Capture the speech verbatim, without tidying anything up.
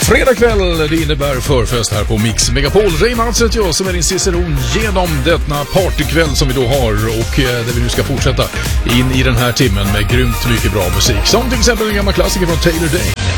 Fredag kväll, det innebär förfest här på Mix Megapol. Ray Mats heter jag som är din ciceron genom denna partykväll som vi då har och där vi nu ska fortsätta in i den här timmen med grymt mycket bra musik. Som till exempel en gammal klassiker från Taylor Day.